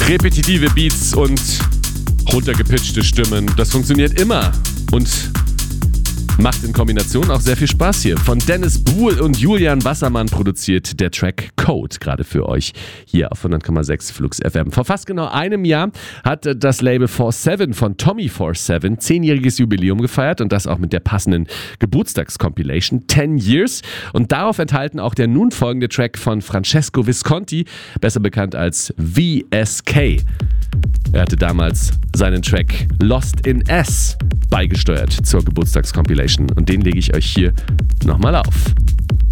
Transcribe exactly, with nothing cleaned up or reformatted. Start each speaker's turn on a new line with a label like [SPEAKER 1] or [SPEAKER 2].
[SPEAKER 1] Repetitive Beats und runtergepitchte Stimmen, das funktioniert immer und macht in Kombination auch sehr viel Spaß hier. Von Dennis Buhl und Julian Wassermann produziert der Track Code gerade für euch hier auf hundert Komma sechs Flux F M. Vor fast genau einem Jahr hat das Label vier sieben von Tommy vier sieben zehnjähriges Jubiläum gefeiert und das auch mit der passenden Geburtstagscompilation ten Years. Und darauf enthalten auch der nun folgende Track von Francesco Visconti, besser bekannt als V S K. Er hatte damals seinen Track Lost in S beigesteuert zur Geburtstagscompilation und den lege ich euch hier nochmal auf.